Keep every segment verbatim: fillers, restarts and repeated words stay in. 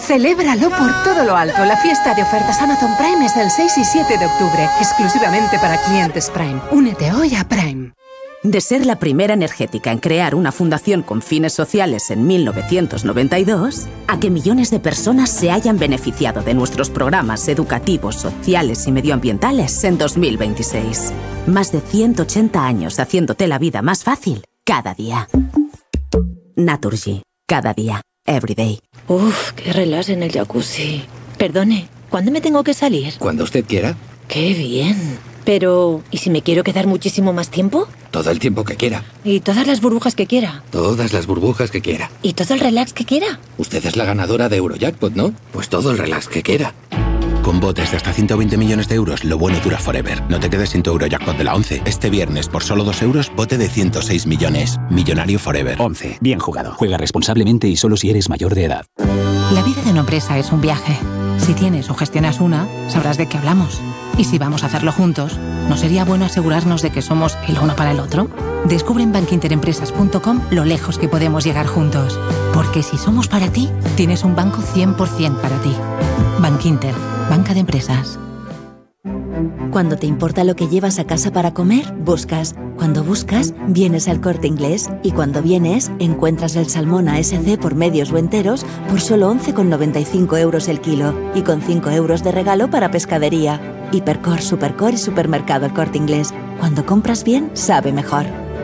Celébralo por todo lo alto. La fiesta de ofertas Amazon Prime es el seis y siete de octubre, exclusivamente para clientes Prime. Únete hoy a Prime. De ser la primera energética en crear una fundación con fines sociales en mil novecientos noventa y dos, a que millones de personas se hayan beneficiado de nuestros programas educativos, sociales y medioambientales en dos mil veintiséis. Más de ciento ochenta años haciéndote la vida más fácil cada día. Naturgy. Cada día. Every day. Uf, qué relax en el jacuzzi. Perdone, ¿cuándo me tengo que salir? Cuando usted quiera. Qué bien. Pero, ¿y si me quiero quedar muchísimo más tiempo? Todo el tiempo que quiera. ¿Y todas las burbujas que quiera? Todas las burbujas que quiera. ¿Y todo el relax que quiera? Usted es la ganadora de Eurojackpot, ¿no? Pues todo el relax que quiera. Con botes de hasta ciento veinte millones de euros, lo bueno dura forever. No te quedes sin tu Eurojackpot de la once. Este viernes, por solo dos euros, bote de ciento seis millones. Millonario forever. once. Bien jugado. Juega responsablemente y solo si eres mayor de edad. La vida de una empresa es un viaje. Si tienes o gestionas una, sabrás de qué hablamos. Y si vamos a hacerlo juntos, ¿no sería bueno asegurarnos de que somos el uno para el otro? Descubre en bankinterempresas punto com lo lejos que podemos llegar juntos. Porque si somos para ti, tienes un banco cien por ciento para ti. Bankinter, banca de empresas. Cuando te importa lo que llevas a casa para comer, buscas. Cuando buscas, vienes al Corte Inglés. Y cuando vienes, encuentras el salmón A S C por medios o enteros por solo once con noventa y cinco euros el kilo. Y con cinco euros de regalo para pescadería. Hipercor, Supercor y Supermercado El Corte Inglés. Cuando compras bien, sabe mejor.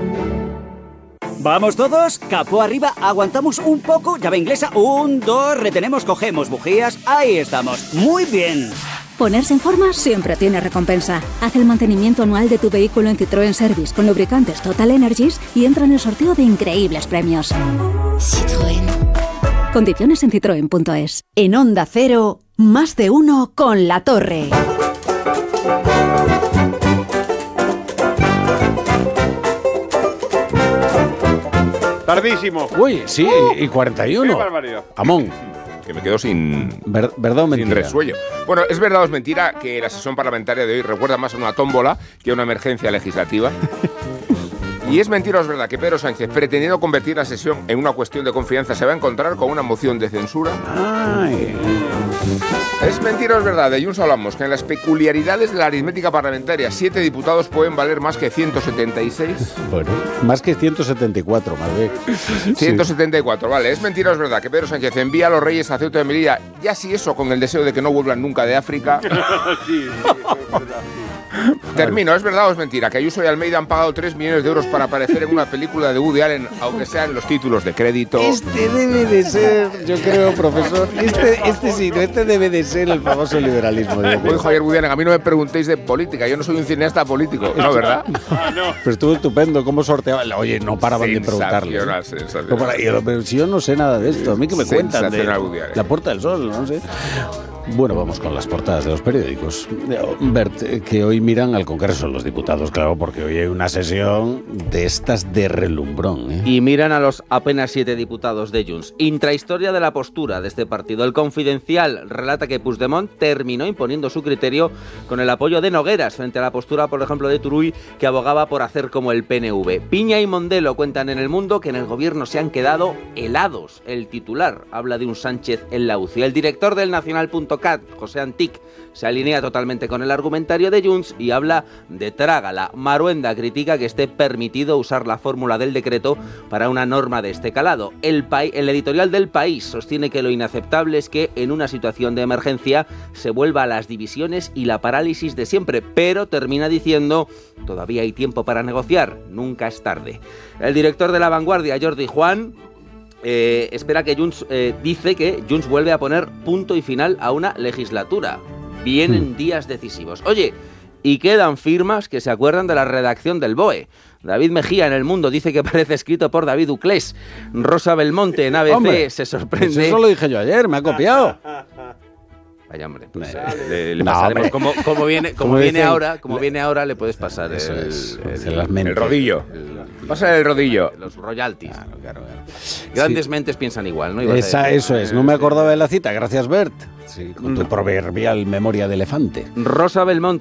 Vamos todos, capó arriba, aguantamos un poco, llave inglesa, un, dos, retenemos, cogemos bujías, ahí estamos, muy bien. Ponerse en forma siempre tiene recompensa. Haz el mantenimiento anual de tu vehículo en Citroën Service con lubricantes Total Energies y entra en el sorteo de increíbles premios. Citroën. Condiciones en citroen punto es. En Onda Cero, más de uno con La Torre. Tardísimo. Uy, sí, uh, y cuarenta y uno. ¡Qué barbaridad! Amón. Que me quedo sin... Ver, ¿Verdad o mentira? Sin resuello. Bueno, es verdad o es mentira que la sesión parlamentaria de hoy recuerda más a una tómbola que a una emergencia legislativa. Y es mentira o es verdad que Pedro Sánchez, pretendiendo convertir la sesión en una cuestión de confianza, se va a encontrar con una moción de censura. Ay. Es mentira o es verdad, de Junts hablamos, que en las peculiaridades de la aritmética parlamentaria, siete diputados pueden valer más que ciento setenta y seis. Bueno, más que ciento setenta y cuatro, más bien. ciento setenta y cuatro, vale. Es mentira o es verdad que Pedro Sánchez envía a los reyes a Ceuta y Melilla, ya si eso con el deseo de que no vuelvan nunca de África. Sí, sí, es verdad. Termino, ¿es verdad o es mentira que Ayuso y Almeida han pagado tres millones de euros para aparecer en una película de Woody Allen, aunque sean los títulos de crédito? Este debe de ser, yo creo, profesor, este, este sí, no, este debe de ser el famoso liberalismo. Como dijo ayer Woody Allen, a mí no me preguntéis de política, yo no soy un cineasta político, ¿no, verdad? Pero estuvo estupendo, cómo sorteaba. Oye, no paraban de preguntarle. Sensacional, sensacional. No para, pero si yo no sé nada de esto, a mí que me cuentan de La Puerta del Sol, no sé. Bueno, vamos con las portadas de los periódicos. Bert, que hoy miran al Congreso los diputados, claro, porque hoy hay una sesión de estas de relumbrón, ¿eh? Y miran a los apenas siete diputados de Junts. Intrahistoria de la postura de este partido. El Confidencial relata que Puigdemont terminó imponiendo su criterio con el apoyo de Nogueras frente a la postura, por ejemplo, de Turull, que abogaba por hacer como el P N V. Piña y Mondelo cuentan en El Mundo que en el gobierno se han quedado helados. El titular habla de un Sánchez en la U C I. El director del Nacional punto cat, José Antic, se alinea totalmente con el argumentario de Junts y habla de trágala. Maruenda critica que esté permitido usar la fórmula del decreto para una norma de este calado. El, pa- el editorial del País sostiene que lo inaceptable es que en una situación de emergencia se vuelva a las divisiones y la parálisis de siempre, pero termina diciendo: todavía hay tiempo para negociar, nunca es tarde. El director de La Vanguardia, Jordi Juan, Eh, espera que Junts, eh, dice que Junts vuelve a poner punto y final a una legislatura. Vienen mm. días decisivos. Oye, y quedan firmas que se acuerdan de la redacción del B O E. David Mejía en El Mundo dice que parece escrito por David Uclés. Rosa Belmonte en A B C Hombre, se sorprende. Pues eso lo dije yo ayer, me ha copiado. Vaya, hombre, pues, eh, le, le pasaremos. No, como, como viene, como viene dicen, ahora, como viene ahora, le puedes pasar el, es, el, el, el rodillo. El, Pasa el rodillo. Los royalties. Claro, claro, claro. Grandes sí. mentes piensan igual, ¿no? Esa, eso es. No me acordaba de la cita. Gracias, Bert. Sí, con tu proverbial memoria de elefante. Rosa Belmonte